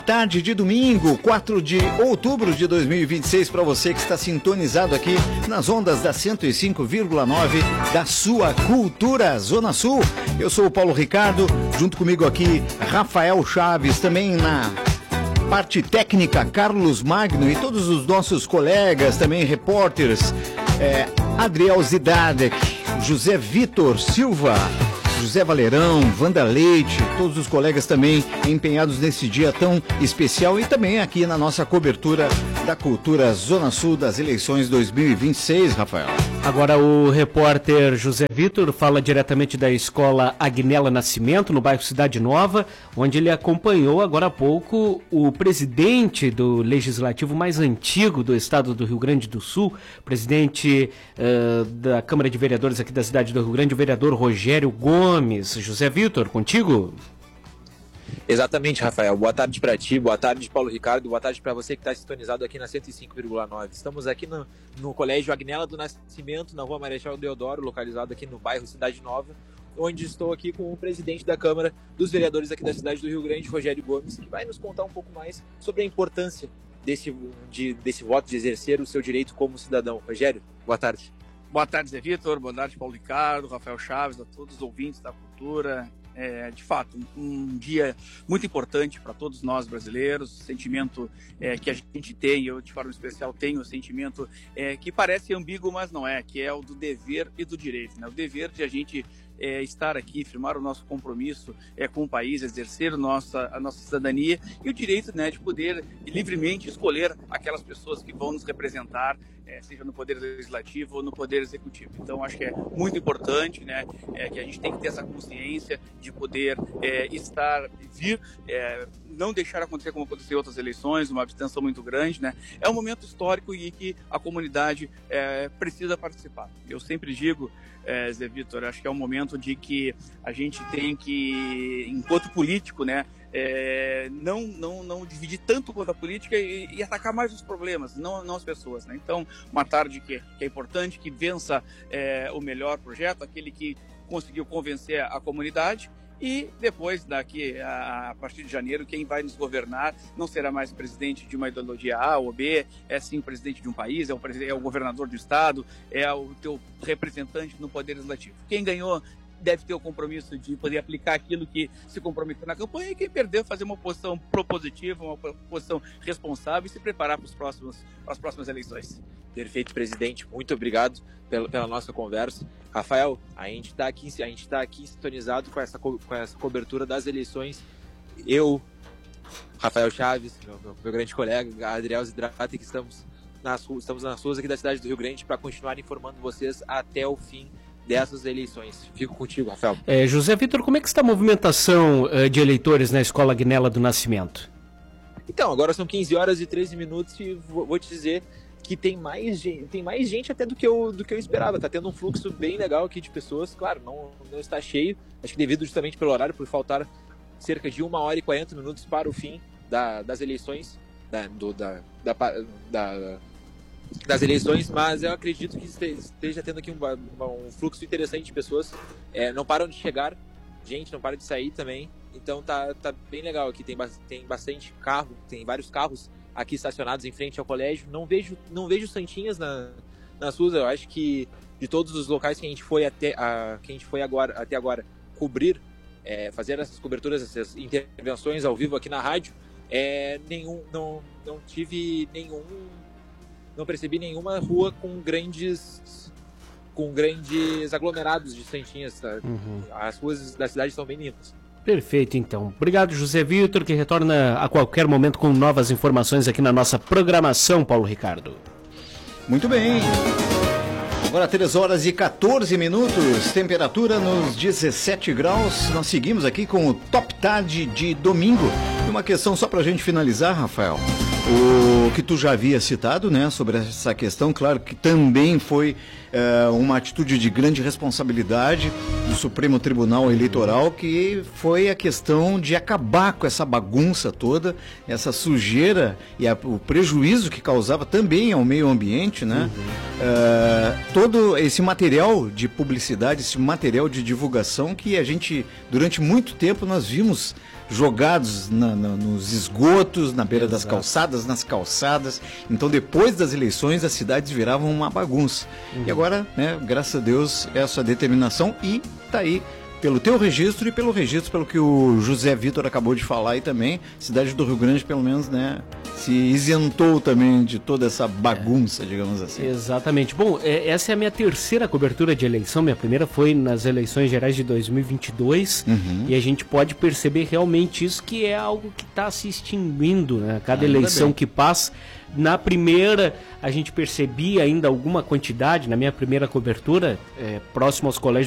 Tarde de domingo, 4 de outubro de 2026, para você que está sintonizado aqui nas ondas da 105,9 da sua Cultura Zona Sul. Eu sou o Paulo Ricardo, junto comigo aqui Rafael Chaves, também na parte técnica Carlos Magno e todos os nossos colegas, também repórteres, Adriel Zidadek, José Vitor Silva, José Valerão, Wanda Leite, todos os colegas também empenhados nesse dia tão especial e também aqui na nossa cobertura da Cultura Zona Sul das eleições 2026, Rafael. Agora o repórter José Vitor fala diretamente da escola Agnella Nascimento, no bairro Cidade Nova, onde ele acompanhou agora há pouco o presidente do legislativo mais antigo do estado do Rio Grande do Sul, presidente da Câmara de Vereadores aqui da cidade do Rio Grande, o vereador Rogério Gomes. José Vitor, contigo? Exatamente, Rafael. Boa tarde para ti, boa tarde, Paulo Ricardo, boa tarde para você que está sintonizado aqui na 105,9. Estamos aqui no Colégio Agnella do Nascimento, na Rua Marechal Deodoro, localizado aqui no bairro Cidade Nova, onde estou aqui com o presidente da Câmara dos Vereadores aqui da cidade do Rio Grande, Rogério Gomes, que vai nos contar um pouco mais sobre a importância desse voto, de exercer o seu direito como cidadão. Rogério, boa tarde. Boa tarde, Zé Vitor, boa tarde, Paulo Ricardo, Rafael Chaves, a todos os ouvintes da cultura. De fato, um dia muito importante para todos nós brasileiros, sentimento que a gente tem, eu de forma especial tenho o sentimento que parece ambíguo, mas não é, que é o do dever e do direito, né? O dever de a gente estar aqui, firmar o nosso compromisso com o país, exercer a nossa cidadania, e o direito, né, de poder livremente escolher aquelas pessoas que vão nos representar, seja no Poder Legislativo ou no Poder Executivo. Então, acho que é muito importante, né, que a gente tem que ter essa consciência de poder vir, não deixar acontecer como aconteceu em outras eleições, uma abstenção muito grande, né? É um momento histórico e que a comunidade precisa participar. Eu sempre digo, Zé Vitor, acho que é um momento de que a gente tem que, enquanto político, né, não dividir tanto quanto a política e atacar mais os problemas, não as pessoas, né? Então, uma tarde que é importante, que vença o melhor projeto, aquele que conseguiu convencer a comunidade. E depois, a partir de janeiro, quem vai nos governar não será mais presidente de uma ideologia A ou B, é sim o presidente de um país, é o governador do estado, é o teu representante no Poder Legislativo. Quem ganhou deve ter o compromisso de poder aplicar aquilo que se comprometeu na campanha, e quem perdeu, fazer uma oposição propositiva, uma oposição responsável e se preparar para as próximas eleições. Perfeito, presidente. Muito obrigado pela nossa conversa. Rafael, a gente está aqui sintonizado com essa cobertura das eleições. Eu, Rafael Chaves, meu grande colega, Adriel Zidadek, que estamos nas ruas aqui da cidade do Rio Grande para continuar informando vocês até o fim dessas eleições. Fico contigo, Rafael. José Vitor, como é que está a movimentação de eleitores na Escola Agnella do Nascimento? Então, agora são 15 horas e 13 minutos e vou te dizer que tem mais gente até do que eu esperava. Tá tendo um fluxo bem legal aqui de pessoas. Claro, não está cheio, acho que devido justamente pelo horário, por faltar cerca de 1 hora e 40 minutos para o fim das eleições, das eleições, mas eu acredito que esteja tendo aqui um fluxo interessante de pessoas. Não param de chegar, gente, não para de sair também. Então tá bem legal aqui, tem bastante carro, tem vários carros aqui estacionados em frente ao colégio. Não vejo santinhas nas ruas. Eu acho que de todos os locais que a gente foi até agora cobrir, fazer essas coberturas, essas intervenções ao vivo aqui na rádio, não percebi nenhuma rua com grandes aglomerados de santinhas. Tá? Uhum. As ruas da cidade estão bem limpas. Perfeito, então. Obrigado, José Vitor, que retorna a qualquer momento com novas informações aqui na nossa programação, Paulo Ricardo. Muito bem. Agora 3 horas e 14 minutos, temperatura nos 17 graus. Nós seguimos aqui com o Top Tarde de domingo. E uma questão só para a gente finalizar, Rafael. O que tu já havia citado, né, sobre essa questão, claro que também foi uma atitude de grande responsabilidade do Supremo Tribunal Eleitoral, que foi a questão de acabar com essa bagunça toda, essa sujeira e o prejuízo que causava também ao meio ambiente, né? Todo esse material de publicidade, esse material de divulgação que a gente, durante muito tempo, nós vimos jogados nos esgotos, na beira das calçadas, nas calçadas. Então, depois das eleições, as cidades viravam uma bagunça. E agora, né, graças a Deus, é a sua determinação e tá aí pelo teu registro e pelo registro, pelo que o José Vitor acabou de falar aí também, cidade do Rio Grande, pelo menos, né, se isentou também de toda essa bagunça, digamos assim. Exatamente. Bom, essa é a minha terceira cobertura de eleição, minha primeira foi nas eleições gerais de 2022, e a gente pode perceber realmente isso, que é algo que está se extinguindo, né, cada eleição que passa. Na primeira, a gente percebia ainda alguma quantidade, na minha primeira cobertura, próximo aos colégios